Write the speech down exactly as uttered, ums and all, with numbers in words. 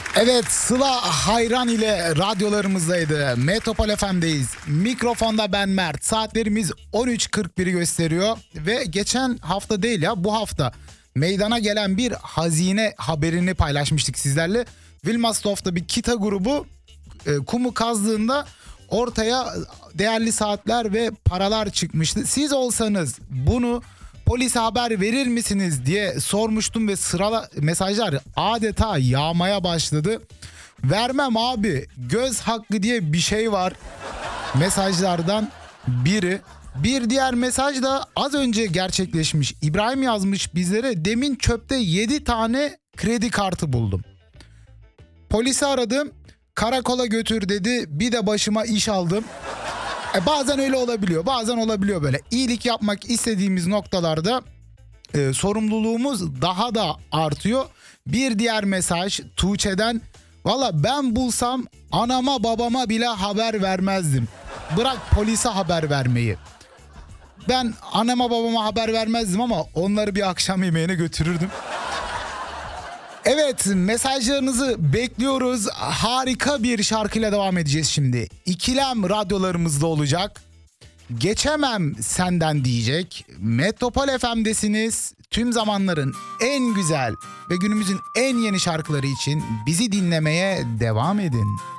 Evet, Sıla Hayran ile radyolarımızdaydı. Metropol F M'deyiz. Mikrofonda ben Mert. Saatlerimiz on üç kırk bir'i gösteriyor. Ve geçen hafta değil ya, bu hafta meydana gelen bir hazine haberini paylaşmıştık sizlerle. Wilmersdorf'ta bir kita grubu e, kumu kazdığında ortaya değerli saatler ve paralar çıkmıştı. Siz olsanız bunu polise haber verir misiniz diye sormuştum ve sıra mesajlar adeta yağmaya başladı. Vermem abi, göz hakkı diye bir şey var mesajlardan biri. Bir diğer mesaj da az önce gerçekleşmiş. İbrahim yazmış bizlere, demin çöpte yedi tane kredi kartı buldum. Polisi aradım, karakola götür dedi, bir de başıma iş aldım. E bazen öyle olabiliyor, bazen olabiliyor böyle. İyilik yapmak istediğimiz noktalarda e, sorumluluğumuz daha da artıyor. Bir diğer mesaj Tuğçe'den, valla ben bulsam anama babama bile haber vermezdim. Bırak polise haber vermeyi. Ben anama babama haber vermezdim ama onları bir akşam yemeğine götürürdüm. Evet, mesajlarınızı bekliyoruz. Harika bir şarkıyla devam edeceğiz şimdi. İkilem radyolarımızda olacak. Geçemem senden diyecek. Metropol F M'desiniz. Tüm zamanların en güzel ve günümüzün en yeni şarkıları için bizi dinlemeye devam edin.